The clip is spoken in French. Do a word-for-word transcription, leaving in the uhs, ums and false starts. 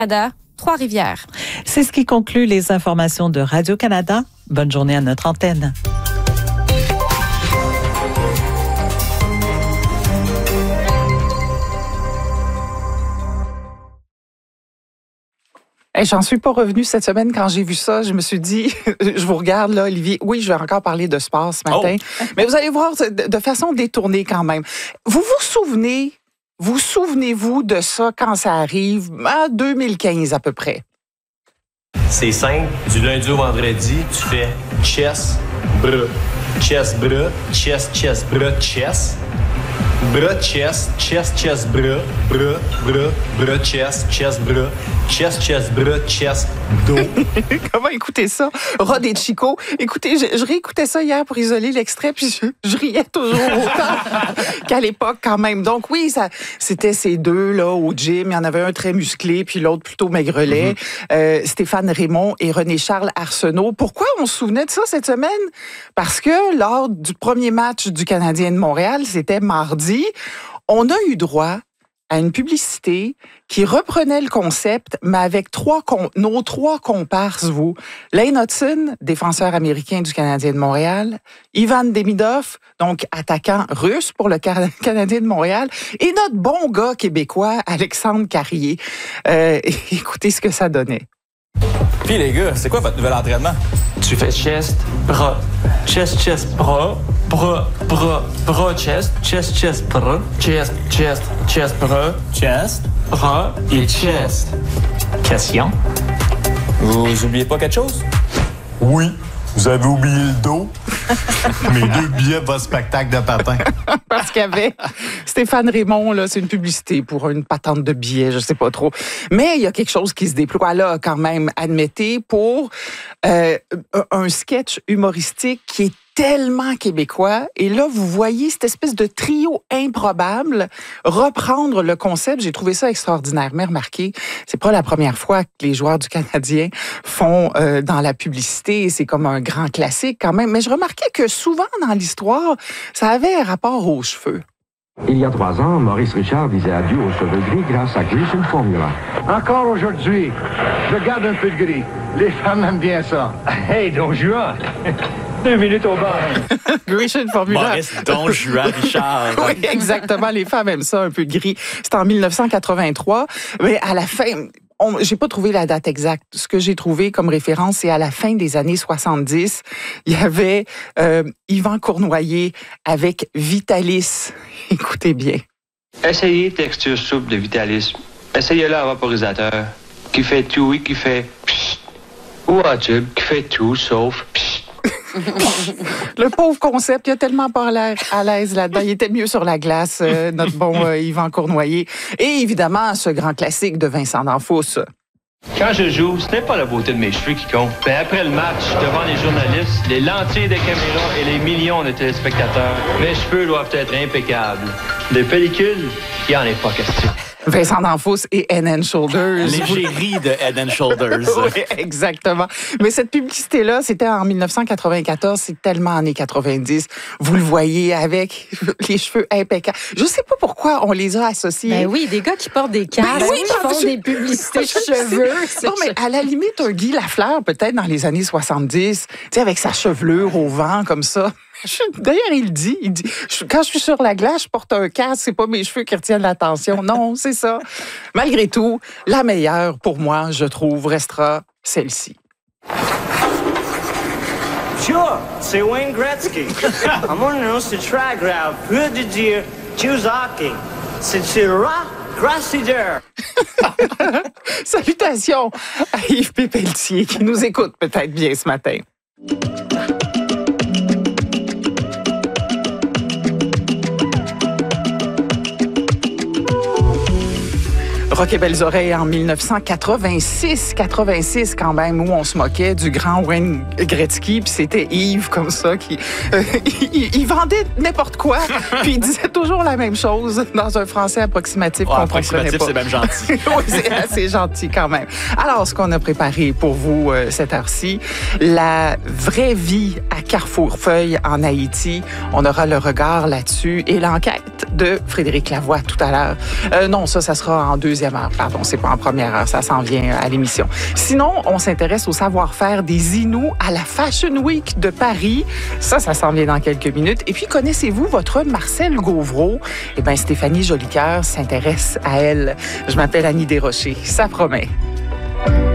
Canada, Trois-Rivières. C'est ce qui conclut les informations de Radio-Canada. Bonne journée à notre antenne. Hey, j'en suis pas revenue cette semaine quand j'ai vu ça. Je me suis dit, je vous regarde là, Olivier. Oui, je vais encore parler de sport ce matin. Oh. Mais vous allez voir de façon détournée quand même. Vous vous souvenez, vous souvenez-vous de ça quand ça arrive en deux mille quinze à peu près? C'est simple. Du lundi au vendredi, tu fais chest, bras, chest, bras, chest, chest, bras, chest. Bras, chest, chest, chest, bras, bras, bras, bras, chest, chest, bras, chest, chest, bras, chest, dos. Comment écouter ça? Rod et Chico. Écoutez, je, je réécoutais ça hier pour isoler l'extrait, puis je, je riais toujours autant qu'à l'époque quand même. Donc oui, ça, c'était ces deux là au gym. Il y en avait un très musclé, puis l'autre plutôt maigrelet. Mm-hmm. Euh, Stéphane Raymond et René-Charles Arsenault. Pourquoi on se souvenait de ça cette semaine? Parce que lors du premier match du Canadien de Montréal, c'était mardi, on a eu droit à une publicité qui reprenait le concept, mais avec trois com- nos trois comparses, vous. Lane Hutson, défenseur américain du Canadien de Montréal, Ivan Demidov, donc attaquant russe pour le Canadien de Montréal, et notre bon gars québécois, Alexandre Carrier. Euh, écoutez ce que ça donnait. Puis les gars, c'est quoi votre nouvel entraînement? Tu fais chest, bras, chest, chest, bras, bras, bras, bras, chest, chest, chest, bras, chest, chest, chest, bras, Chest, bras et chest. Question? Vous oubliez pas quelque chose? Oui, vous avez oublié le dos. Mes deux billets pour votre spectacle de patin. Parce qu'il y avait Stéphane Raymond, là, c'est une publicité pour une patente de billets, je sais pas trop. Mais il y a quelque chose qui se déploie là quand même, admettez, pour euh, un sketch humoristique qui est tellement québécois. Et là, vous voyez cette espèce de trio improbable reprendre le concept. J'ai trouvé ça extraordinaire. Mais remarquez, c'est pas la première fois que les joueurs du Canadien font euh, dans la publicité. C'est comme un grand classique quand même. Mais je remarquais que souvent dans l'histoire, ça avait un rapport aux cheveux. Il y a trois ans, Maurice Richard disait adieu aux cheveux gris grâce à Grecian Formula. Encore aujourd'hui, je garde un peu de gris. Les femmes aiment bien ça. Hey, Don Juan! Deux minutes au bar. Grecian Formula. Maurice Don Juan Richard. Oui, exactement. Les femmes aiment ça, un peu de gris. C'était en dix-neuf cent quatre-vingt-trois. Mais à la fin... On, j'ai pas trouvé la date exacte. Ce que j'ai trouvé comme référence, c'est à la fin des années soixante-dix. Il y avait euh, Yvan Cournoyer avec Vitalis. Écoutez bien. Essayez texture souple de Vitalis. Essayez-le à vaporisateur. Qui fait tout, oui, qui fait pssst. Ou à tube, qui fait tout sauf pssst. Le pauvre concept, il a tellement pas l'air à l'aise là-dedans. Il était mieux sur la glace, euh, notre bon euh, Yvan Cournoyer. Et évidemment, ce grand classique de Vincent D'Anfos. Quand je joue, ce n'est pas la beauté de mes cheveux qui compte. Mais après le match, devant les journalistes, les lentilles de caméra et les millions de téléspectateurs, mes cheveux doivent être impeccables. Des pellicules, il n'y en est pas question. Vincent D'Anfos et Head and Shoulders. L'égérie de Head and Shoulders. Oui, exactement. Mais cette publicité-là, c'était en dix-neuf cent quatre-vingt-quatorze, c'est tellement années quatre-vingt-dix. Vous le voyez avec les cheveux impeccables. Je sais pas pourquoi on les a associés. Ben oui, des gars qui portent des casques, ben oui, qui font je... des publicités de cheveux. Non, mais à la limite, un Guy Lafleur, peut-être dans les années soixante-dix, tu sais, avec sa chevelure au vent, comme ça. D'ailleurs, il dit, il dit, quand je suis sur la glace, je porte un casque, c'est pas mes cheveux qui retiennent l'attention. Non, c'est ça. Malgré tout, la meilleure, pour moi, je trouve, restera celle-ci. Sure, c'est Wayne Gretzky. I'm on the c'est track route. Peu de dire, choose hockey. C'est le rock. Salutations à Yves Pépeltier qui nous écoute peut-être bien ce matin. Rock et Belles Oreilles en dix-neuf cent quatre-vingt-six, quatre-vingt-six quand même, où on se moquait du grand Wayne Gretzky, puis c'était Yves comme ça qui euh, il, il vendait n'importe quoi, puis il disait toujours la même chose dans un français approximatif oh, qu'on approximatif, comprenait pas. C'est même gentil. Oui, c'est assez gentil quand même. Alors, ce qu'on a préparé pour vous euh, cette heure-ci, la vraie vie à Carrefour-Feuille en Haïti, on aura le regard là-dessus et l'enquête de Frédéric Lavoie tout à l'heure. Euh, non, ça, ça sera en deuxième heure, pardon, c'est pas en première heure, ça s'en vient à l'émission. Sinon, on s'intéresse au savoir-faire des Inuits à la Fashion Week de Paris. Ça, ça s'en vient dans quelques minutes. Et puis, connaissez-vous votre Marcel Gauvreau? Eh bien, Stéphanie Jolicoeur s'intéresse à elle. Je m'appelle Annie Desrochers. Ça promet.